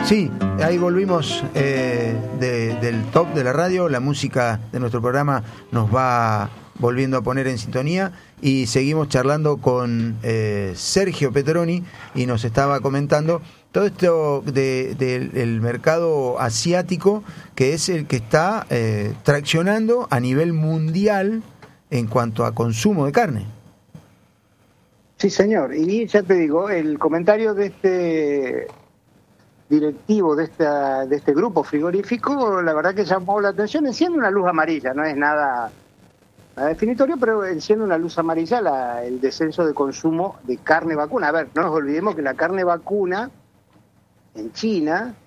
Sí, ahí volvimos del top de la radio. La música de nuestro programa nos va volviendo a poner en sintonía y seguimos charlando con Sergio Petroni, y nos estaba comentando todo esto del mercado asiático, que es el que está traccionando a nivel mundial en cuanto a consumo de carne. Sí, señor. Y ya te digo, el comentario de este directivo de este grupo frigorífico, la verdad que llamó la atención. Enciende una luz amarilla, no es nada definitorio, pero enciende una luz amarilla el descenso de consumo de carne vacuna. A ver, no nos olvidemos que la carne vacuna en China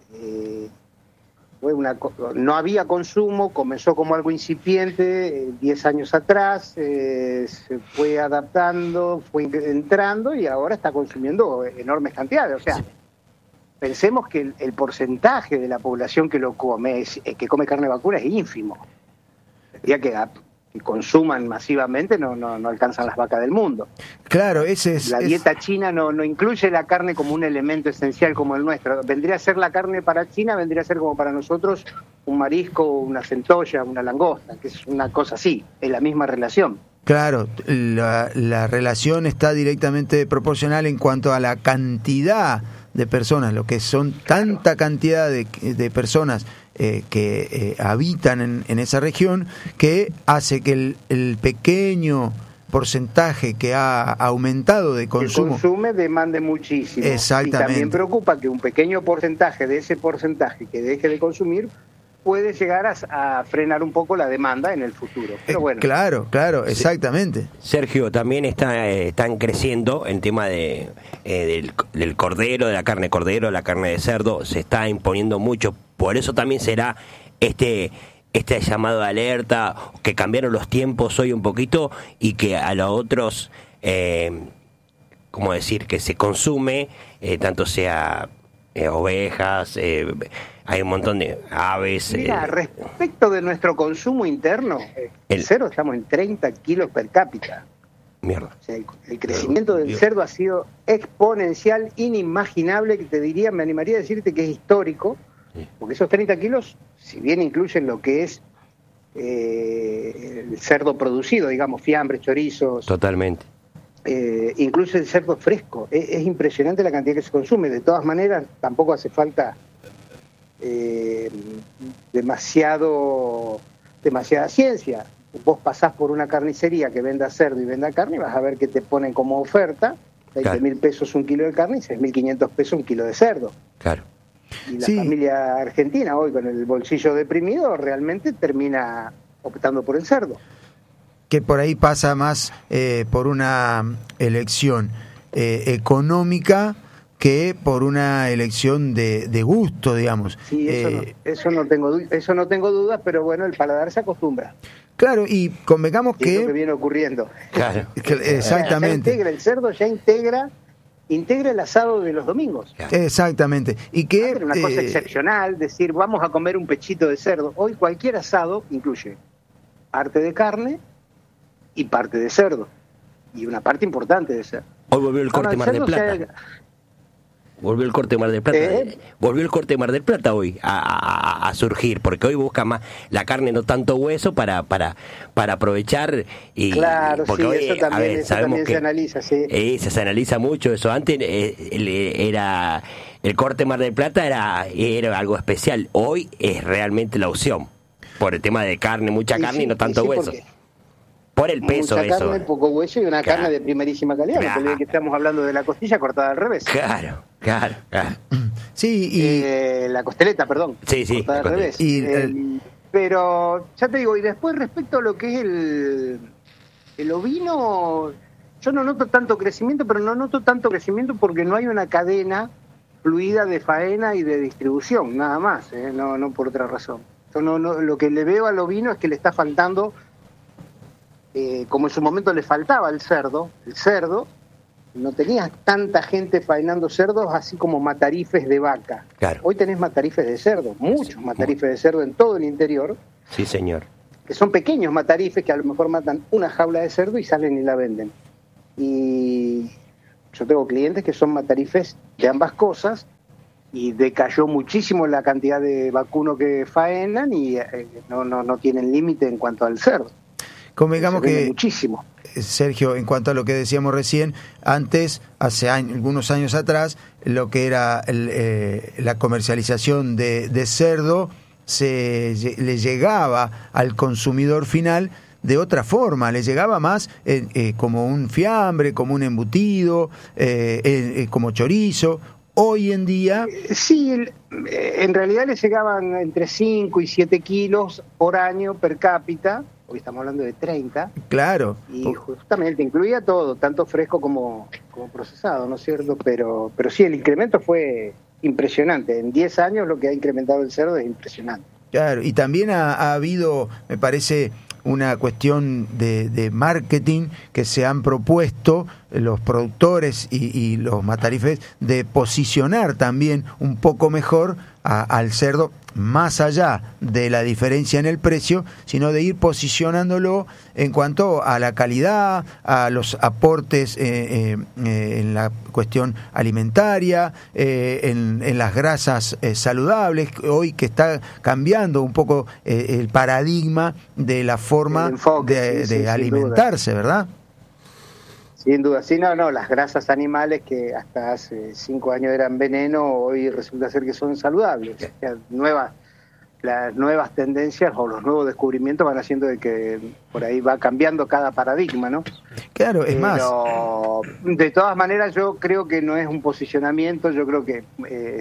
no había consumo, comenzó como algo incipiente 10 años atrás, se fue adaptando, fue entrando y ahora está consumiendo enormes cantidades. O sea, sí. Pensemos que el porcentaje de la población que lo come, que come carne vacuna, es ínfimo. Ya que consuman masivamente no alcanzan las vacas del mundo. Claro, la dieta china no incluye la carne como un elemento esencial como el nuestro. Vendría a ser la carne para China, vendría a ser como para nosotros un marisco, una centolla, una langosta, que es una cosa así, es la misma relación. Claro, la relación está directamente proporcional en cuanto a la cantidad de personas, lo que son tanta cantidad de personas que habitan en esa región, que hace que el pequeño porcentaje que ha aumentado de consumo, que consume, demande muchísimo. Exactamente. Y también preocupa que un pequeño porcentaje de ese porcentaje que deje de consumir puede llegar a frenar un poco la demanda en el futuro. Pero bueno. Claro, exactamente. Sergio, también están creciendo el tema del cordero, de la carne de cordero, la carne de cerdo, se está imponiendo mucho. Por eso también será este llamado de alerta, que cambiaron los tiempos hoy un poquito y que a los otros, ¿cómo decir?, que se consume, tanto sea ovejas, hay un montón de aves. Mira, respecto de nuestro consumo interno, el cerdo estamos en 30 kilos per cápita. Mierda. O sea, el crecimiento del cerdo ha sido exponencial, inimaginable, que te diría, me animaría a decirte que es histórico, porque esos 30 kilos, si bien incluyen lo que es el cerdo producido, digamos, fiambres, chorizos. Totalmente. Incluso el cerdo fresco. Es impresionante la cantidad que se consume. De todas maneras, tampoco hace falta demasiada ciencia. Vos pasás por una carnicería que venda cerdo y venda carne y vas a ver que te ponen como oferta 20.000 pesos un kilo de carne y 6.500 pesos un kilo de cerdo. Claro. Y la familia argentina hoy con el bolsillo deprimido realmente termina optando por el cerdo. Que por ahí pasa más por una elección económica que por una elección de gusto, digamos. Sí, eso no tengo dudas, pero bueno, el paladar se acostumbra. Claro, y convengamos que... Es lo que viene ocurriendo. Claro, exactamente. El cerdo ya integra el asado de los domingos. Exactamente. Y que una cosa excepcional, decir, vamos a comer un pechito de cerdo. Hoy cualquier asado incluye parte de carne y parte de cerdo. Y una parte importante de cerdo. Hoy volvió el corte Mar del Plata. Volvió el corte Mar del Plata. Volvió el corte Mar del Plata hoy a surgir, porque hoy busca más la carne, no tanto hueso, para aprovechar. Y claro, porque sí, hoy, eso también se analiza, sí. Se analiza mucho eso. Antes era el corte Mar del Plata era algo especial. Hoy es realmente la opción, por el tema de carne, mucha carne y no tanto hueso. Por el peso mucha de eso. Carne, poco hueso y una carne de primerísima calidad. No te olvides que estamos hablando de la costilla cortada al revés. Claro. Sí, y... la costeleta, perdón. Sí. Cortada al revés. Pero, ya te digo, y después respecto a lo que es el ovino, yo no noto tanto crecimiento, pero no noto tanto crecimiento porque no hay una cadena fluida de faena y de distribución, nada más, no por otra razón. Yo lo que le veo al ovino es que le está faltando... como en su momento le faltaba el cerdo, no tenías tanta gente faenando cerdos así como matarifes de vaca. Claro. Hoy tenés matarifes de cerdo, muchos matarifes de cerdo en todo el interior. Sí, señor. Que son pequeños matarifes que a lo mejor matan una jaula de cerdo y salen y la venden. Y yo tengo clientes que son matarifes de ambas cosas y decayó muchísimo la cantidad de vacunos que faenan y no tienen límite en cuanto al cerdo. Convengamos que muchísimo. Sergio, en cuanto a lo que decíamos recién, antes, algunos años atrás, lo que era la comercialización de cerdo le llegaba al consumidor final de otra forma, le llegaba más como un fiambre, como un embutido, como chorizo. Hoy en día... Sí, en realidad le llegaban entre 5 y 7 kilos por año per cápita. Hoy estamos hablando de 30. Claro. Y justamente incluía todo, tanto fresco como procesado, ¿no es cierto? Pero sí, el incremento fue impresionante. En 10 años lo que ha incrementado el cerdo es impresionante. Claro, y también ha habido, me parece, una cuestión de marketing que se han propuesto los productores y los matarifes de posicionar también un poco mejor al cerdo, más allá de la diferencia en el precio, sino de ir posicionándolo en cuanto a la calidad, a los aportes en la cuestión alimentaria, en las grasas saludables, hoy que está cambiando un poco el paradigma de la forma de alimentarse, ¿verdad? Sin duda, sí, no, las grasas animales que hasta hace 5 años eran veneno, hoy resulta ser que son saludables. O sea, las nuevas tendencias o los nuevos descubrimientos van haciendo de que por ahí va cambiando cada paradigma, ¿no? Claro, es más. Pero de todas maneras yo creo que no es un posicionamiento, yo creo que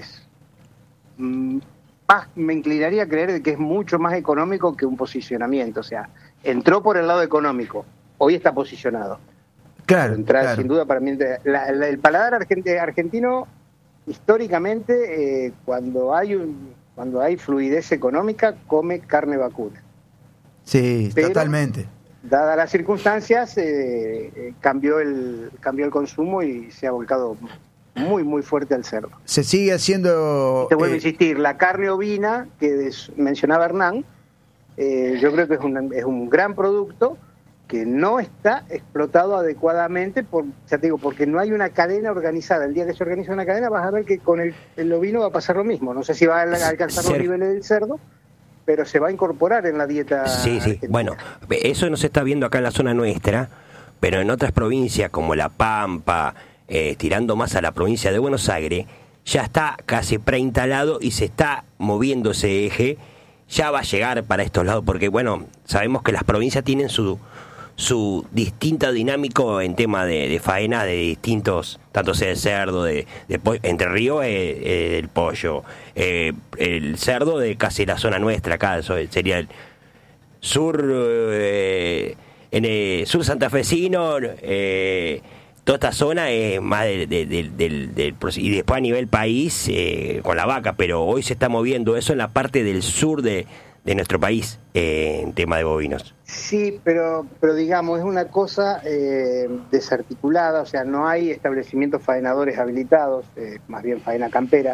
me inclinaría a creer que es mucho más económico que un posicionamiento. O sea, entró por el lado económico, hoy está posicionado. Claro, claro. Sin duda, para mí, el paladar argentino, históricamente, cuando hay fluidez económica, come carne vacuna. Sí, pero, totalmente. Dadas las circunstancias, cambió el consumo y se ha volcado muy, muy fuerte al cerdo. Se sigue haciendo... Y te vuelvo a insistir, la carne ovina, que mencionaba Hernán, yo creo que es un gran producto, que no está explotado adecuadamente, ya te digo, porque no hay una cadena organizada. El día que se organiza una cadena vas a ver que con el ovino va a pasar lo mismo. No sé si va a alcanzar los niveles del cerdo, pero se va a incorporar en la dieta. Sí, bueno, eso no se está viendo acá en la zona nuestra, pero en otras provincias como La Pampa, tirando más a la provincia de Buenos Aires, ya está casi preinstalado y se está moviendo ese eje. Ya va a llegar para estos lados, porque bueno, sabemos que las provincias tienen su distinto dinámico en tema de faena de distintos, tanto sea el cerdo, de pollo. Entre Ríos el pollo, el cerdo de casi la zona nuestra acá, eso sería el sur, en el sur santafesino, toda esta zona es más del y después a nivel país con la vaca, pero hoy se está moviendo eso en la parte del sur de nuestro país en tema de bovinos. Sí, pero digamos, es una cosa desarticulada, o sea, no hay establecimientos faenadores habilitados, más bien faena campera,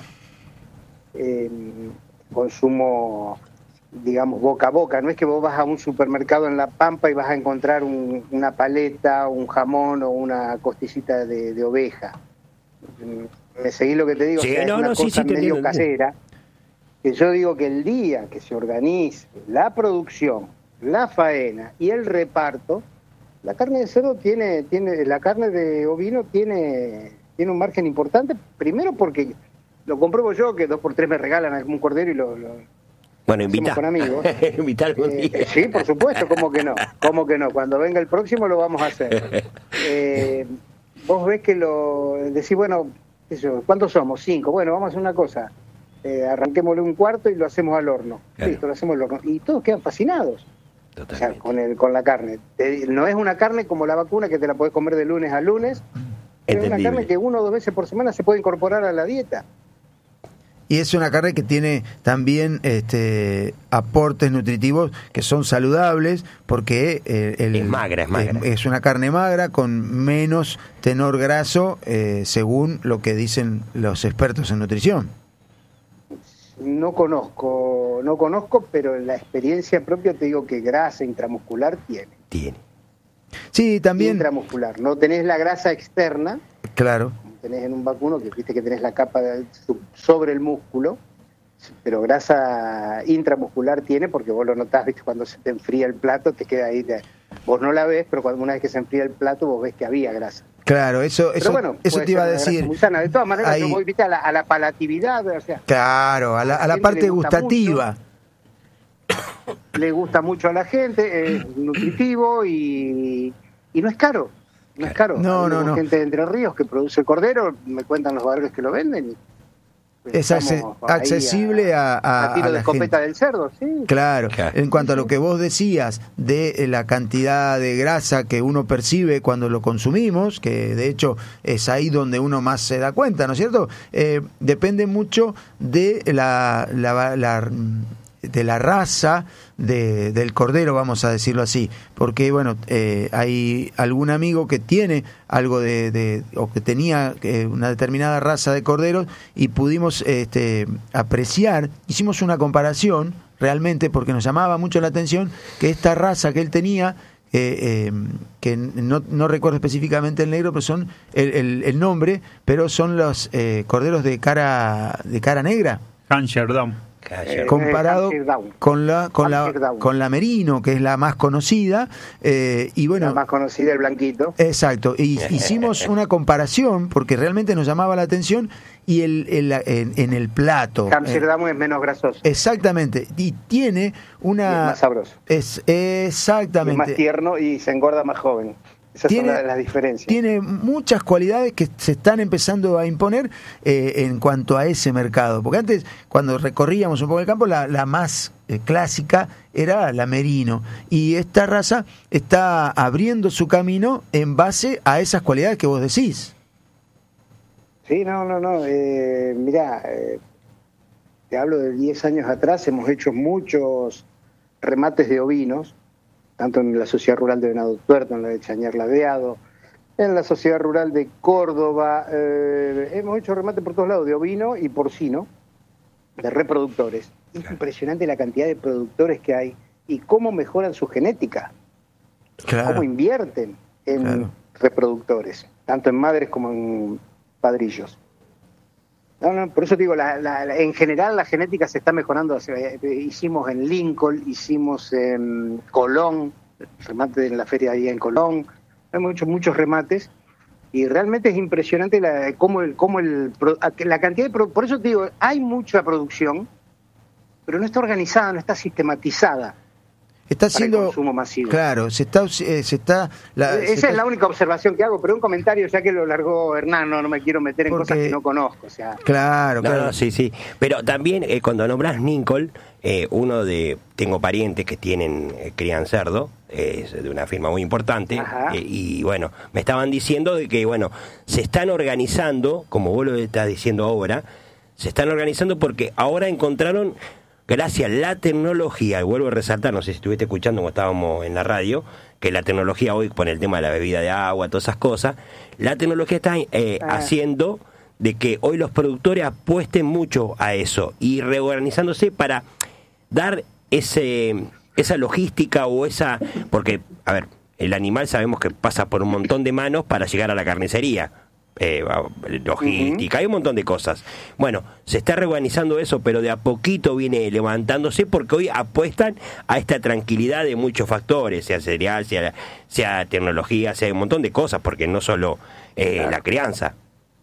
consumo, digamos, boca a boca. No es que vos vas a un supermercado en La Pampa y vas a encontrar una paleta, un jamón o una costicita de oveja. ¿Me seguís lo que te digo? Sí, o sea, es una cosa medio casera. Que yo digo que el día que se organice la producción, la faena y el reparto, la carne de cerdo la carne de ovino tiene un margen importante, primero porque lo compruebo yo, que 2x3 me regalan algún cordero y bueno, invita. Con amigos. Invita algún día. Sí, por supuesto, ¿cómo que no? Cuando venga el próximo lo vamos a hacer. Vos ves que decís, bueno, ¿cuántos somos? 5. Bueno, vamos a hacer una cosa. Arranquémosle un cuarto y lo hacemos al horno. Claro. Listo, lo hacemos al horno. Y todos quedan fascinados. Totalmente. O sea, con la carne. No es una carne como la vacuna que te la podés comer de lunes a lunes. Es una carne que 1 o 2 veces por semana se puede incorporar a la dieta. Y es una carne que tiene también aportes nutritivos que son saludables porque es magra. Es una carne magra con menos tenor graso, según lo que dicen los expertos en nutrición. No conozco, pero en la experiencia propia te digo que grasa intramuscular tiene. Sí, también. Intramuscular, no tenés la grasa externa. Claro. tenés en un vacuno, que viste que tenés la capa sobre el músculo, pero grasa intramuscular tiene, porque vos lo notás, viste, cuando se te enfría el plato, te queda ahí, vos no la ves, pero una vez que se enfría el plato, vos ves que había grasa. Claro, eso te iba a decir. Muy sana. De todas maneras, yo voy, viste, a la palatividad, o sea. Claro, a la parte gustativa. Le gusta mucho a la gente, es nutritivo y no es caro. No es caro. No. Gente de Entre Ríos que produce cordero, me cuentan los valores que lo venden y es accesible a tiro de la escopeta gente. del cerdo, sí. Claro. En cuanto a lo que vos decías de la cantidad de grasa que uno percibe cuando lo consumimos, que de hecho es ahí donde uno más se da cuenta, ¿no es cierto? Depende mucho de la raza del cordero, vamos a decirlo así, porque bueno, hay algún amigo que tiene algo o que tenía una determinada raza de corderos y pudimos apreciar, hicimos una comparación realmente porque nos llamaba mucho la atención que esta raza que él tenía, que no recuerdo específicamente el negro, pero son el nombre, pero son los corderos de cara negra. Hampshire-Down. Comparado con la merino, que es la más conocida, y bueno, la más conocida, el blanquito. Exacto, y hicimos una comparación porque realmente nos llamaba la atención y en el plato. Hampshire-Down es menos grasoso. Exactamente, y tiene una. Y es más sabroso. Exactamente. Es más tierno y se engorda más joven. Esas son las diferencias. Tiene muchas cualidades que se están empezando a imponer en cuanto a ese mercado. Porque antes, cuando recorríamos un poco el campo, la más clásica era la merino. Y esta raza está abriendo su camino en base a esas cualidades que vos decís. Sí, no. Mirá, te hablo de 10 años atrás, hemos hecho muchos remates de ovinos, tanto en la Sociedad Rural de Venado Tuerto, en la de Chañar Ladeado, en la Sociedad Rural de Córdoba, hemos hecho remate por todos lados, de ovino y porcino, de reproductores. Es impresionante la cantidad de productores que hay y cómo mejoran su genética, cómo invierten en reproductores, tanto en madres como en padrillos. Por eso te digo, en general la genética se está mejorando. Hicimos en Lincoln, hicimos en Colón, remate en la feria ahí en Colón, hemos hecho muchos remates y realmente es impresionante la cantidad de... Por eso te digo, hay mucha producción, pero no está organizada, no está sistematizada. Está siendo el consumo masivo. Claro, esa es la única observación que hago, pero un comentario ya que lo largó Hernán, no me quiero meter en cosas que no conozco, o sea. Claro. Sí, pero también cuando nombras Lincoln, tengo parientes que crían cerdo, de una firma muy importante, y bueno, me estaban diciendo de que bueno, se están organizando, como vos lo estás diciendo ahora, se están organizando porque ahora encontraron, gracias a la tecnología, y vuelvo a resaltar, no sé si estuviste escuchando cuando estábamos en la radio, que la tecnología hoy, con el tema de la bebida de agua, todas esas cosas, la tecnología está haciendo de que hoy los productores apuesten mucho a eso y reorganizándose para dar esa logística o esa... Porque, a ver, el animal sabemos que pasa por un montón de manos para llegar a la carnicería. Logística, hay un montón de cosas. Bueno, se está reorganizando eso, pero de a poquito viene levantándose porque hoy apuestan a esta tranquilidad de muchos factores, sea cereal, sea tecnología, sea un montón de cosas, porque no solo la crianza.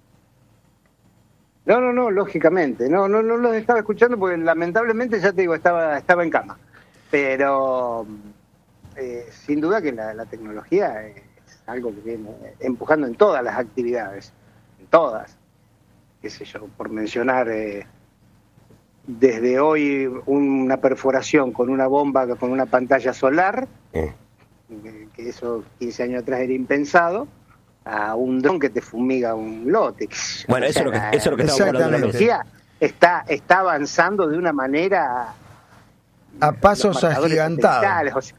No, lógicamente, no los estaba escuchando porque lamentablemente, ya te digo, estaba en cama, pero sin duda que la tecnología algo que viene empujando en todas las actividades, en todas, qué sé yo, por mencionar desde hoy una perforación con una bomba, con una pantalla solar, que eso 15 años atrás era impensado, a un dron que te fumiga un lote. Bueno, eso es lo que estamos hablando. La tecnología está avanzando de una manera a pasos agigantados.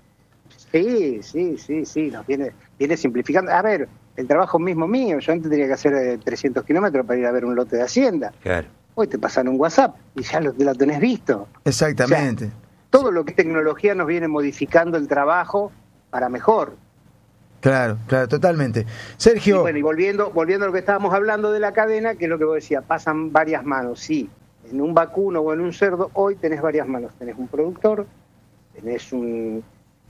Sí, nos viene simplificando. A ver, el trabajo mismo mío, yo antes tenía que hacer 300 kilómetros para ir a ver un lote de hacienda. Claro. Hoy te pasan un WhatsApp y ya lo tenés visto. Exactamente. O sea, todo lo que es tecnología nos viene modificando el trabajo para mejor. Claro, totalmente. Sergio. Y bueno, y volviendo a lo que estábamos hablando de la cadena, que es lo que vos decías, pasan varias manos. Sí, en un vacuno o en un cerdo, hoy tenés varias manos. Tenés un productor, tenés un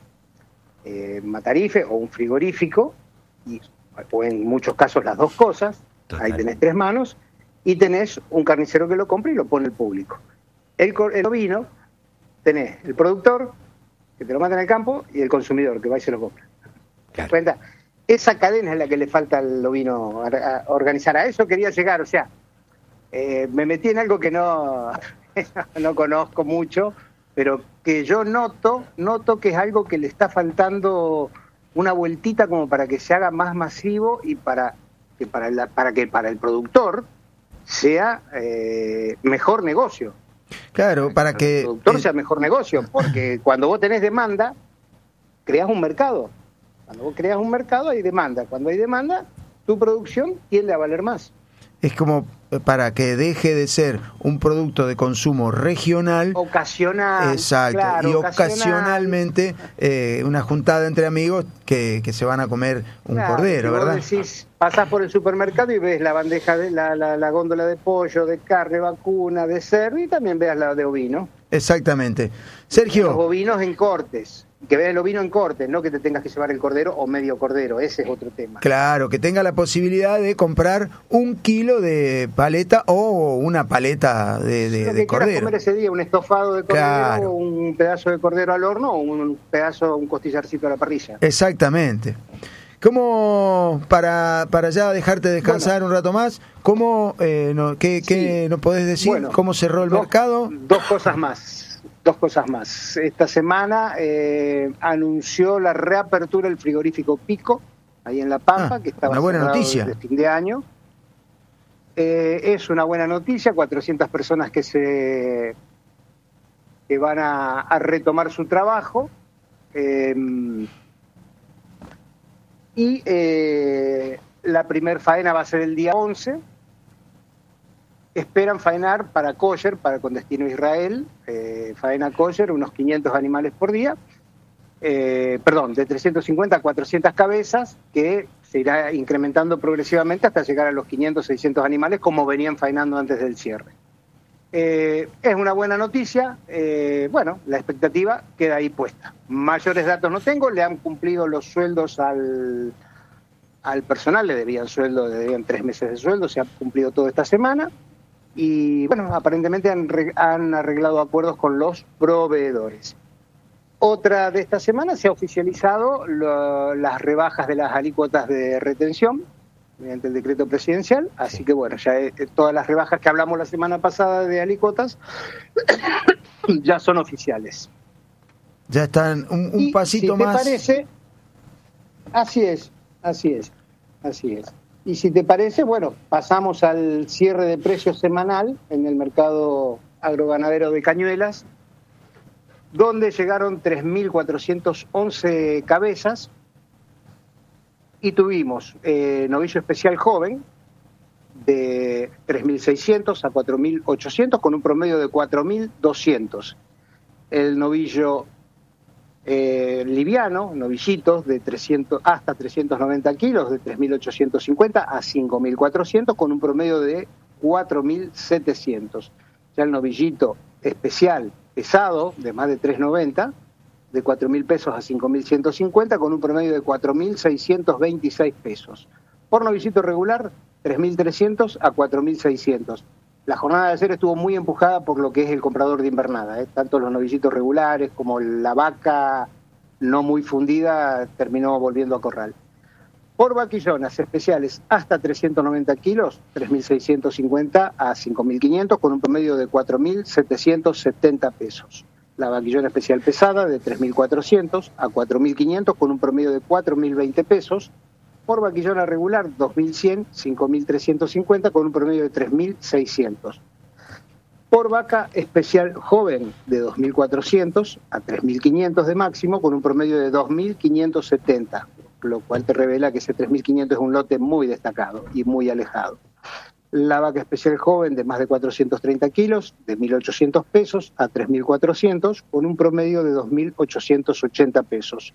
matarife o un frigorífico, o en muchos casos las dos cosas. Total. Ahí tenés 3 manos, y tenés un carnicero que lo compra y lo pone el público. El ovino, tenés el productor, que te lo manda en el campo, y el consumidor, que va y se lo compra. ¿Te das cuenta? Esa cadena es la que le falta al ovino a organizar. A eso quería llegar, o sea, me metí en algo que no conozco mucho, pero que yo noto que es algo que le está faltando una vueltita como para que se haga más masivo y para que para el productor sea mejor negocio. Claro, para que el productor sea mejor negocio, porque cuando vos tenés demanda, creás un mercado. Cuando vos creas un mercado hay demanda. Cuando hay demanda, tu producción tiende a valer más. Es como para que deje de ser un producto de consumo regional. Ocasional. Exacto. Claro, y ocasionalmente una juntada entre amigos que se van a comer un cordero, ¿verdad? Vos decís, pasás por el supermercado y ves la bandeja, de la góndola de pollo, de carne vacuna, de cerdo, y también veas la de ovino. Exactamente. Sergio. Los ovinos en cortes. Que veas el ovino en corte, no que te tengas que llevar el cordero o medio cordero, ese es otro tema. Claro, que tenga la posibilidad de comprar 1 kilo de paleta o una paleta de cordero. Comer ese día, un estofado de cordero, claro. Un pedazo de cordero al horno o un costillarcito a la parrilla. Exactamente. ¿Cómo, para ya dejarte descansar un rato más, qué nos podés decir? Bueno, ¿cómo cerró el mercado? Dos cosas más. Esta semana anunció la reapertura del frigorífico Pico, ahí en La Pampa, que estaba una buena noticia desde fin de año. Es una buena noticia, 400 personas que van a retomar su trabajo. La primer faena va a ser el día 11. Esperan faenar para kosher, con destino a Israel, faena kosher, unos 500 animales por día, de 350 a 400 cabezas, que se irá incrementando progresivamente hasta llegar a los 500, 600 animales, como venían faenando antes del cierre. Es una buena noticia, la expectativa queda ahí puesta. Mayores datos no tengo, le han cumplido los sueldos al personal, le debían 3 meses de sueldo, se ha cumplido todo esta semana. Y bueno, aparentemente han arreglado acuerdos con los proveedores. Otra de esta semana se ha oficializado las rebajas de las alícuotas de retención mediante el decreto presidencial, así que bueno, ya todas las rebajas que hablamos la semana pasada de alícuotas ya son oficiales. Ya están un pasito más. ¿Te parece? Así es. Y si te parece, bueno, pasamos al cierre de precios semanal en el mercado agroganadero de Cañuelas, donde llegaron 3.411 cabezas y tuvimos novillo especial joven de 3.600 a 4.800 con un promedio de 4.200. El novillo liviano, novillitos de 300 hasta 390 kilos, de 3.850 a 5.400 con un promedio de 4.700. Ya el novillito especial pesado de más de 390, de 4.000 pesos a 5.150 con un promedio de 4.626 pesos. Por novillito regular, 3.300 a 4.600. La jornada de ayer estuvo muy empujada por lo que es el comprador de invernada, tanto los novillitos regulares como la vaca no muy fundida terminó volviendo a corral. Por vaquillonas especiales hasta 390 kilos, 3.650 a 5.500 con un promedio de 4.770 pesos. La vaquillona especial pesada de 3.400 a 4.500 con un promedio de 4.020 pesos. Por vaquillona regular, 2.100, 5.350 con un promedio de 3.600. Por vaca especial joven de 2.400 a 3.500 de máximo con un promedio de 2.570, lo cual te revela que ese 3.500 es un lote muy destacado y muy alejado. La vaca especial joven de más de 430 kilos, de 1.800 pesos a 3.400 con un promedio de 2.880 pesos.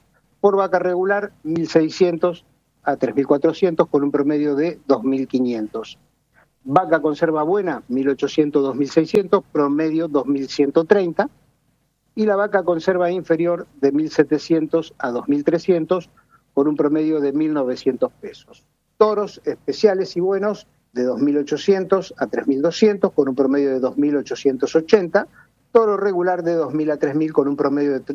por vaca regular 1.600 a 3.400 con un promedio de 2.500. Vaca conserva buena 1.800 2.600, promedio 2.130. Y la vaca conserva inferior de 1.700 a 2.300 con un promedio de 1.900 pesos. Toros especiales y buenos de 2.800 a 3.200 con un promedio de 2.880. Toro regular de 2.000 a 3.000 con un promedio de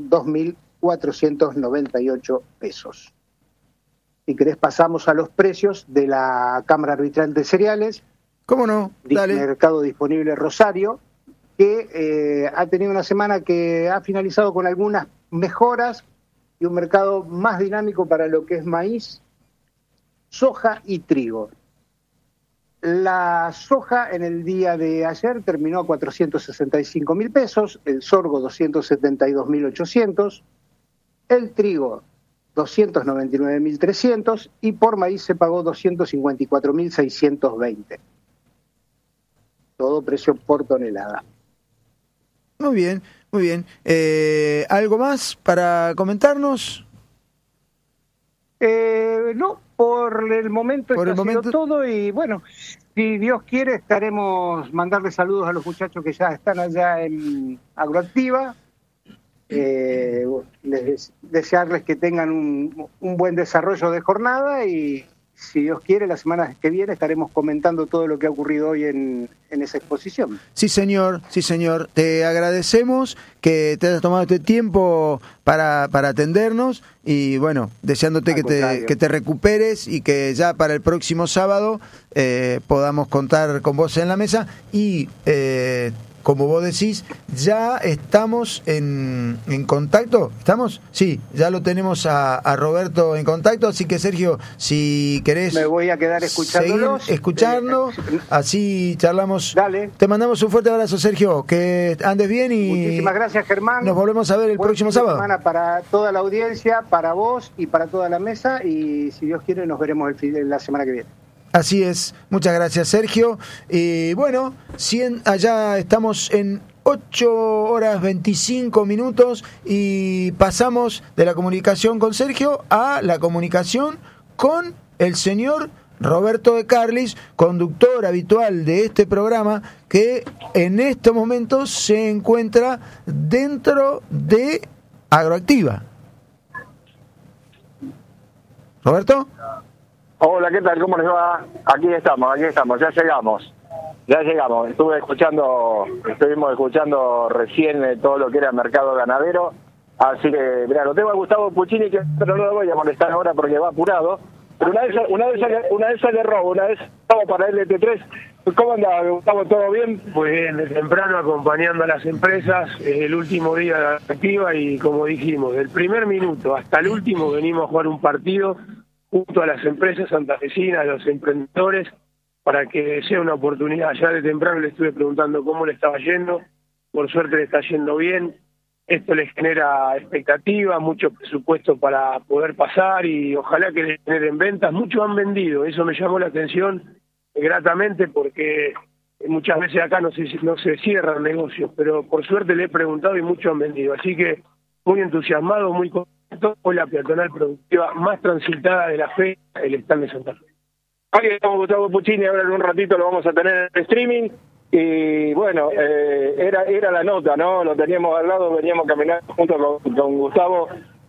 2.498 pesos. Si querés pasamos a los precios de la Cámara Arbitral de Cereales. ¿Cómo no? Dale. Mercado Disponible Rosario, que ha tenido una semana que ha finalizado con algunas mejoras y un mercado más dinámico para lo que es maíz, soja y trigo. La soja en el día de ayer terminó a 465.000 pesos, el sorgo 272.800, el trigo 299.300 y por maíz se pagó 254.620. Todo precio por tonelada. Muy bien, muy bien. ¿Algo más para comentarnos? No, por el momento ha sido todo y bueno, si Dios quiere estaremos mandarle saludos a los muchachos que ya están allá en Agroactiva. Desearles que tengan un buen desarrollo de jornada y si Dios quiere la semana que viene estaremos comentando todo lo que ha ocurrido hoy en esa exposición. Sí señor, te agradecemos que te hayas tomado este tiempo para atendernos y bueno, deseándote que te recuperes y que ya para el próximo sábado podamos contar con vos en la mesa y como vos decís, ya estamos en contacto. ¿Estamos? Sí, ya lo tenemos a Roberto en contacto, así que Sergio, si querés... Me voy a quedar escuchándolos. Escuchando, así charlamos. Dale. Te mandamos un fuerte abrazo, Sergio, que andes bien y... Muchísimas gracias, Germán. Nos volvemos a ver el próximo sábado. Semana para toda la audiencia, para vos y para toda la mesa y si Dios quiere nos veremos la semana que viene. Así es, muchas gracias Sergio. Y bueno, allá estamos en 8:25 y pasamos de la comunicación con Sergio a la comunicación con el señor Roberto de Carlis, conductor habitual de este programa, que en estos momentos se encuentra dentro de Agroactiva. ¿Roberto? Hola, ¿qué tal? ¿Cómo les va? Aquí estamos, ya llegamos. Estuvimos escuchando recién todo lo que era mercado ganadero, así que, mirá, lo tengo a Gustavo Puccini, pero no lo voy a molestar ahora porque va apurado, pero una vez le robo, una vez estamos para LT3. ¿Cómo anda, Gustavo? ¿Todo bien? Muy bien, de temprano acompañando a las empresas, es el último día de la activa y como dijimos, del primer minuto hasta el último venimos a jugar un partido junto a las empresas santafesinas, a los emprendedores, para que sea una oportunidad. Ya de temprano le estuve preguntando cómo le estaba yendo, por suerte le está yendo bien, esto les genera expectativa, mucho presupuesto para poder pasar y ojalá que les generen ventas. Muchos han vendido, eso me llamó la atención gratamente porque muchas veces acá no se cierran negocios, pero por suerte le he preguntado y muchos han vendido, así que muy entusiasmado, muy contento. Hoy la peatonal productiva más transitada de la fe, el stand de Santa Fe. Aquí estamos, Gustavo Puccini, ahora en un ratito lo vamos a tener en streaming y bueno, era la nota, ¿no? Lo teníamos al lado, veníamos caminando junto con Gustavo,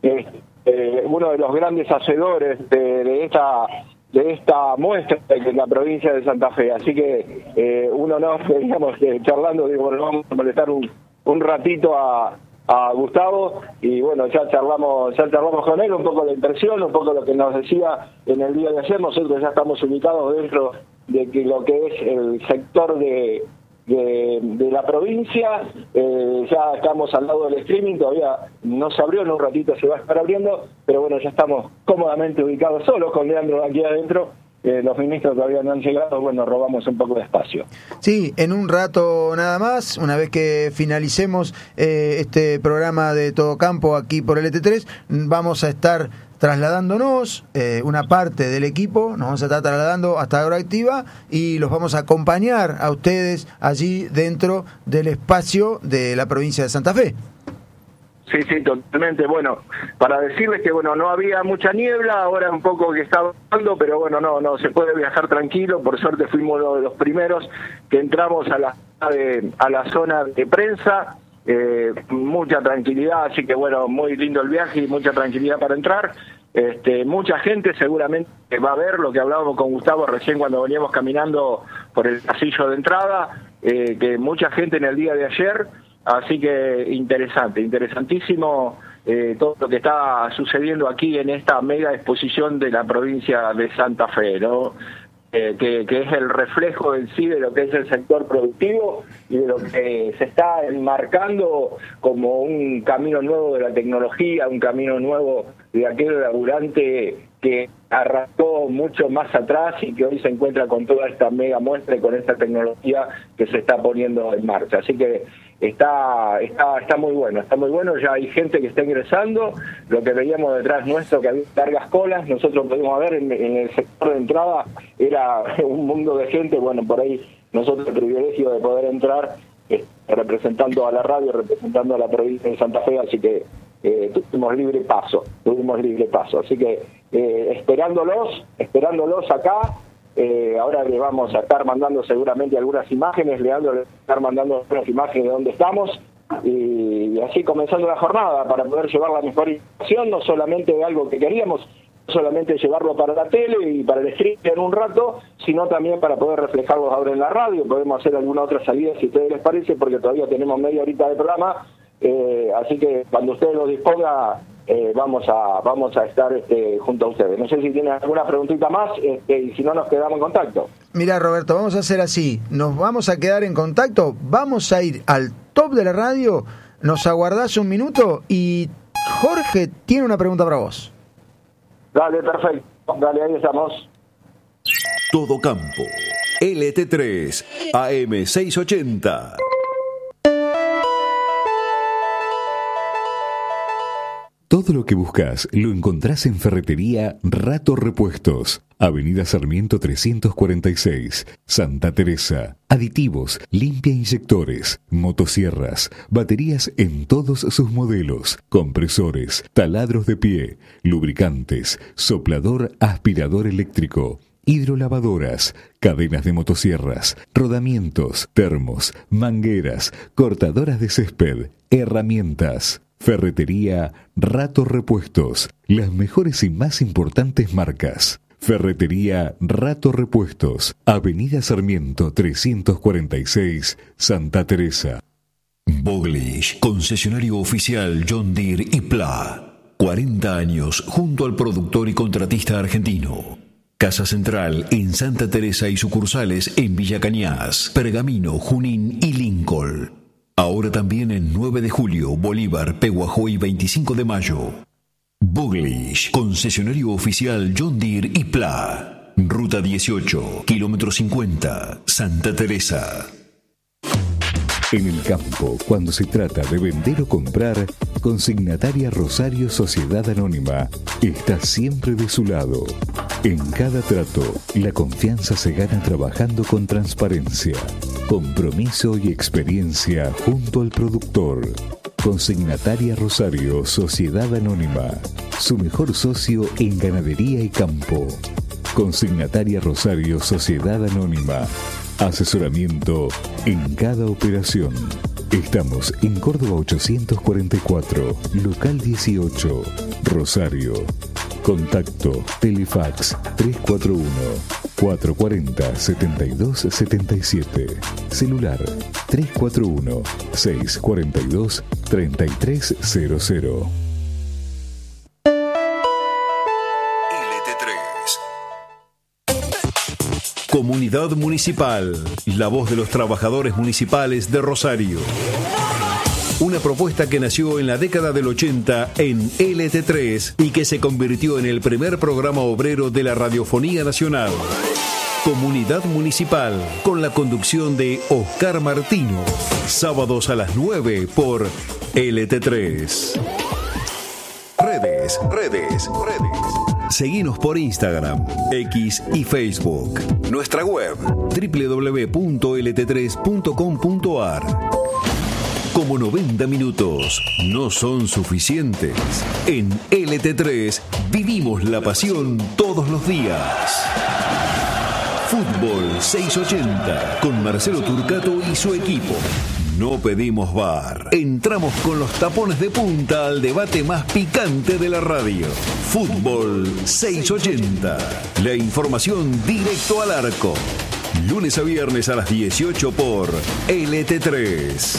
uno de los grandes hacedores de esta muestra en la provincia de Santa Fe, así que uno nos veníamos charlando, digo, bueno, vamos a molestar un ratito a Gustavo y bueno, ya charlamos con él un poco la impresión, un poco lo que nos decía en el día de ayer. Nosotros ya estamos ubicados dentro de lo que es el sector de la provincia, ya estamos al lado del streaming, todavía no se abrió, en un ratito se va a estar abriendo, pero bueno, ya estamos cómodamente ubicados solos con Leandro aquí adentro. Los ministros todavía no han llegado, bueno, robamos un poco de espacio. Sí, en un rato nada más, una vez que finalicemos este programa de Todo Campo aquí por LT3, vamos a estar trasladándonos, una parte del equipo, nos vamos a estar trasladando hasta Agroactiva y los vamos a acompañar a ustedes allí dentro del espacio de la provincia de Santa Fe. Sí, totalmente. Bueno, para decirles que bueno, no había mucha niebla, ahora un poco que está bajando, pero bueno, no se puede viajar tranquilo. Por suerte fuimos los primeros que entramos a la zona de prensa, mucha tranquilidad, así que bueno, muy lindo el viaje y mucha tranquilidad para entrar. Mucha gente seguramente va a ver lo que hablábamos con Gustavo recién cuando veníamos caminando por el pasillo de entrada, que mucha gente en el día de ayer. Así que interesantísimo todo lo que está sucediendo aquí en esta mega exposición de la provincia de Santa Fe, ¿no? Que es el reflejo en sí de lo que es el sector productivo y de lo que se está enmarcando como un camino nuevo de la tecnología, un camino nuevo de aquel laburante que arrancó mucho más atrás y que hoy se encuentra con toda esta mega muestra y con esta tecnología que se está poniendo en marcha. Así que está muy bueno, ya hay gente que está ingresando, lo que veíamos detrás nuestro, que había largas colas, nosotros podemos ver en el sector de entrada, era un mundo de gente, bueno, por ahí nosotros el privilegio de poder entrar representando a la radio, representando a la provincia de Santa Fe, así que tuvimos libre paso, así que esperándolos acá. Ahora le vamos a estar mandando seguramente algunas imágenes, Leandro le va a estar mandando algunas imágenes de dónde estamos y así comenzando la jornada para poder llevar la mejor información, no solamente de algo que queríamos, no solamente llevarlo para la tele y para el streaming en un rato, sino también para poder reflejarlos ahora en la radio. Podemos hacer alguna otra salida si a ustedes les parece, porque todavía tenemos media horita de programa, así que cuando ustedes lo dispongan vamos a estar junto a ustedes. No sé si tienen alguna preguntita más y si no nos quedamos en contacto. Mira, Roberto, vamos a hacer así, nos vamos a quedar en contacto, vamos a ir al top de la radio, nos aguardás un minuto y Jorge tiene una pregunta para vos. Dale, perfecto, dale, ahí estamos. Todo Campo, LT3, AM680. Todo lo que buscas lo encontrás en Ferretería Rato Repuestos, Avenida Sarmiento 346, Santa Teresa. Aditivos, limpia inyectores, motosierras, baterías en todos sus modelos, compresores, taladros de pie, lubricantes, soplador aspirador eléctrico, hidrolavadoras, cadenas de motosierras, rodamientos, termos, mangueras, cortadoras de césped, herramientas. Ferretería Rato Repuestos, las mejores y más importantes marcas. Ferretería Rato Repuestos, Avenida Sarmiento 346, Santa Teresa. Boglish, concesionario oficial John Deere y Pla. 40 años junto al productor y contratista argentino. Casa Central en Santa Teresa y sucursales en Villa Cañas, Pergamino, Junín y Lincoln. Ahora también en 9 de julio, Bolívar, Peguajó y 25 de mayo. Boglish, concesionario oficial John Deere y Pla. Ruta 18, kilómetro 50, Santa Teresa. En el campo, cuando se trata de vender o comprar, Consignataria Rosario Sociedad Anónima está siempre de su lado. En cada trato, la confianza se gana trabajando con transparencia, compromiso y experiencia junto al productor. Consignataria Rosario Sociedad Anónima, su mejor socio en ganadería y campo. Consignataria Rosario Sociedad Anónima, asesoramiento en cada operación. Estamos en Córdoba 844, local 18, Rosario. Contacto, Telefax 341-440-7277. Celular 341-642-3300. Comunidad Municipal, la voz de los trabajadores municipales de Rosario. Una propuesta que nació en la década del 80 en LT3 y que se convirtió en el primer programa obrero de la Radiofonía Nacional. Comunidad Municipal, con la conducción de Oscar Martino. Sábados a las 9 por LT3. Redes. Seguinos por Instagram, X y Facebook. Nuestra web, www.lt3.com.ar. como 90 minutos no son suficientes. En LT3 vivimos la pasión todos los días. Fútbol 680 con Marcelo Turcato y su equipo. No pedimos VAR. Entramos con los tapones de punta al debate más picante de la radio. Fútbol 680. La información directo al arco. Lunes a viernes a las 18 por LT3.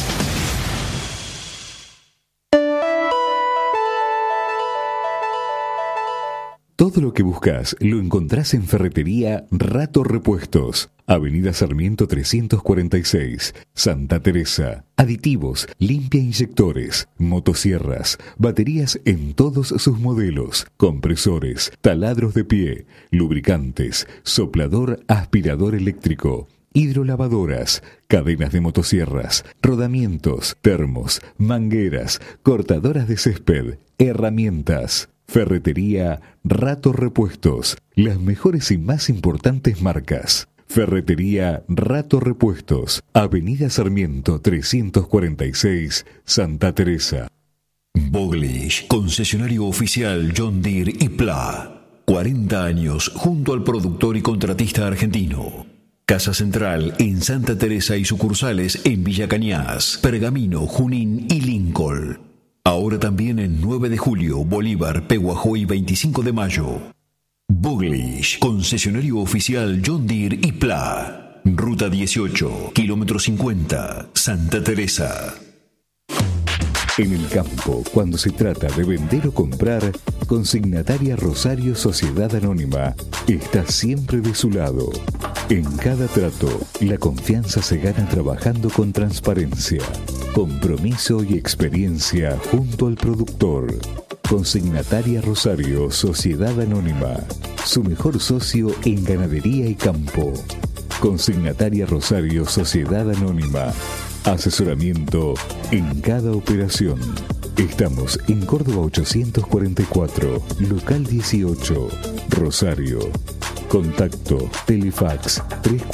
Todo lo que buscas lo encontrás en Ferretería Rato Repuestos, Avenida Sarmiento 346, Santa Teresa. Aditivos, limpia inyectores, motosierras, baterías en todos sus modelos, compresores, taladros de pie, lubricantes, soplador aspirador eléctrico, hidrolavadoras, cadenas de motosierras, rodamientos, termos, mangueras, cortadoras de césped, herramientas. Ferretería Rato Repuestos, las mejores y más importantes marcas. Ferretería Rato Repuestos, Avenida Sarmiento 346, Santa Teresa. Boglish, concesionario oficial John Deere y Pla. 40 años junto al productor y contratista argentino. Casa Central en Santa Teresa y sucursales en Villa Cañas, Pergamino, Junín y Lincoln. Ahora también en 9 de julio, Bolívar, Peguajó y 25 de mayo. Boglish, concesionario oficial John Deere y Pla. Ruta 18, kilómetro 50, Santa Teresa. En el campo, cuando se trata de vender o comprar, Consignataria Rosario Sociedad Anónima está siempre de su lado. En cada trato, la confianza se gana trabajando con transparencia, compromiso y experiencia junto al productor. Consignataria Rosario Sociedad Anónima, su mejor socio en ganadería y campo. Consignataria Rosario Sociedad Anónima, asesoramiento en cada operación. Estamos en Córdoba 844, local 18, Rosario. Contacto Telefax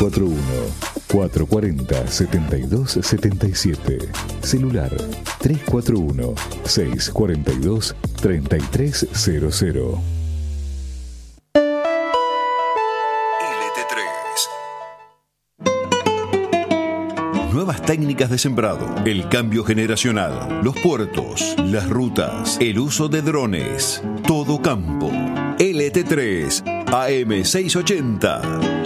341-440-7277. Celular 341-642-3300. Nuevas técnicas de sembrado, el cambio generacional, los puertos, las rutas, el uso de drones, todo campo. LT3, AM 680.